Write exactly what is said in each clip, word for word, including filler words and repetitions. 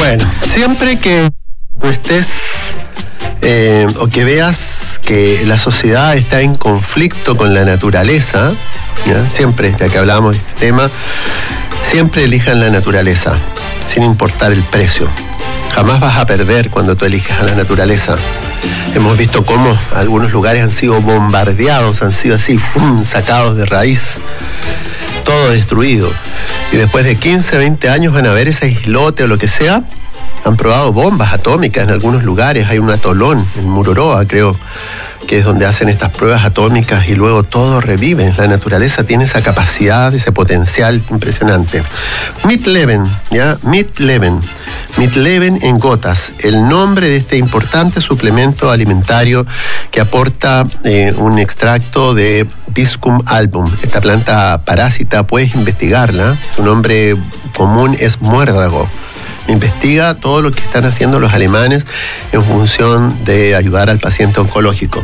Bueno, siempre que estés eh, o que veas que la sociedad está en conflicto con la naturaleza, ¿ya? Siempre, ya que hablamos de este tema, siempre elijan la naturaleza, sin importar el precio. Jamás vas a perder cuando tú eliges a la naturaleza. Hemos visto cómo algunos lugares han sido bombardeados, han sido así, ¡pum!, sacados de raíz, todo destruido. Y después de quince, veinte años van a ver ese islote o lo que sea. Han probado bombas atómicas en algunos lugares. Hay un atolón en Mururoa, creo, que es donde hacen estas pruebas atómicas y luego todo revive. La naturaleza tiene esa capacidad, ese potencial impresionante. Midlevен, ¿ya? Midleven. Midleven en gotas, el nombre de este importante suplemento alimentario que aporta eh, un extracto de Biscum album. Esta planta parásita, puedes investigarla. Su nombre común es muérdago. Investiga todo lo que están haciendo los alemanes en función de ayudar al paciente oncológico.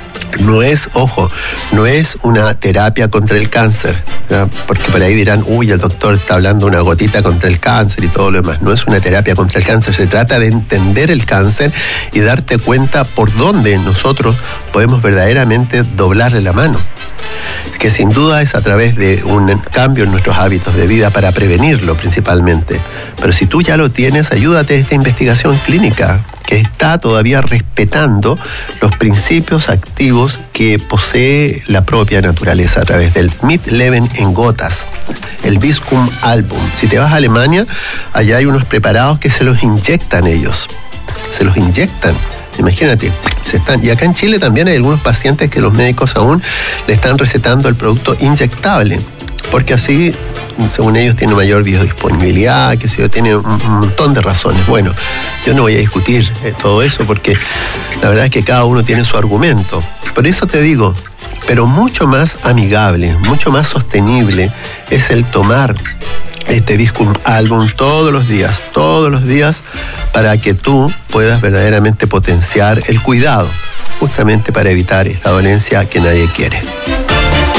No es, ojo, no es una terapia contra el cáncer, ¿ya? Porque por ahí dirán, uy, el doctor está hablando una gotita contra el cáncer y todo lo demás. No es una terapia contra el cáncer, se trata de entender el cáncer y darte cuenta por dónde nosotros podemos verdaderamente doblarle la mano. Que sin duda es a través de un cambio en nuestros hábitos de vida para prevenirlo principalmente. Pero si tú ya lo tienes, ayúdate a esta investigación clínica que está todavía respetando los principios activos que posee la propia naturaleza a través del Midleven en gotas, el Biscum album. Si te vas a Alemania, allá hay unos preparados que se los inyectan ellos, se los inyectan. Imagínate, se están, y acá en Chile también hay algunos pacientes que los médicos aún le están recetando el producto inyectable, porque así, según ellos, tiene mayor biodisponibilidad, que se tiene un, un montón de razones. Bueno, yo no voy a discutir eh, todo eso, porque la verdad es que cada uno tiene su argumento. Por eso te digo, pero mucho más amigable, mucho más sostenible es el tomar este Biscum album todos los días, todos los días, para que tú puedas verdaderamente potenciar el cuidado, justamente para evitar esta dolencia que nadie quiere.